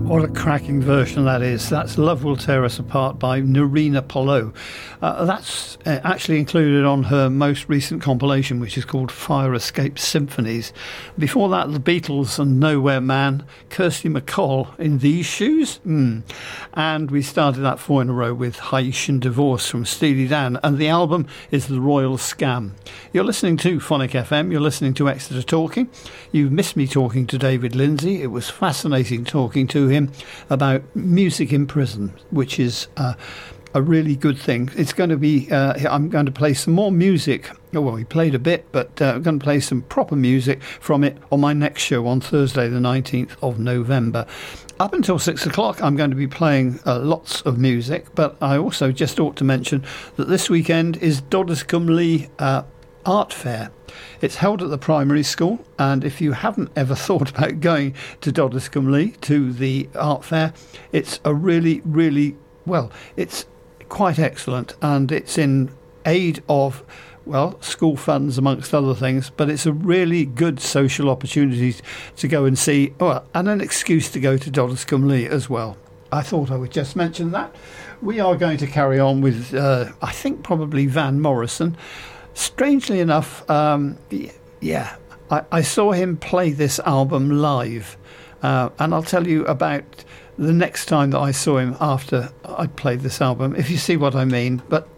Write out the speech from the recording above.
What a cracking version that is. That's Love Will Tear Us Apart by Nerina Polo. That's actually included on her most recent compilation, which is called Fire Escape Symphonies. Before that, the Beatles and Nowhere Man, Kirsty MacColl in These Shoes. And we started that 4 in a row with Haitian Divorce from Steely Dan. And the album is The Royal Scam. You're listening to Phonic FM. You're listening to Exeter Talking. You've missed me talking to David Lindsay. It was fascinating talking to him about music in prison, which is a really good thing. It's going to be, I'm going to play some more music. Oh, well, we played a bit, but I'm going to play some proper music from it on my next show on Thursday, the 19th of November. Up until 6 o'clock, I'm going to be playing lots of music, but I also just ought to mention that this weekend is Doddescombe Art Fair. It's held at the primary school, and if you haven't ever thought about going to Doddescombe to the art fair, it's a really, really, well, it's quite excellent, and it's in aid of, well, school funds amongst other things, but it's a really good social opportunity to go and see, and an excuse to go to Doddescombe as well. I thought I would just mention that. We are going to carry on with, I think, probably Van Morrison. Strangely enough, I saw him play this album live, and I'll tell you about the next time that I saw him after I'd played this album, if you see what I mean. But